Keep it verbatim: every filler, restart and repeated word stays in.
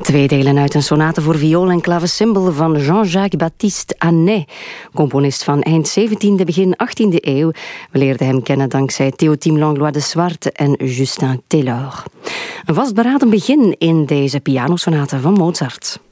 Twee delen uit een sonate voor viool en clavecimbal van Jean-Jacques Baptiste Anet, componist van eind zeventiende, begin achttiende eeuw. We leerden hem kennen dankzij Théotime Langlois de Zwarte en Justin Taylor. Een vastberaden begin in deze pianosonate van Mozart.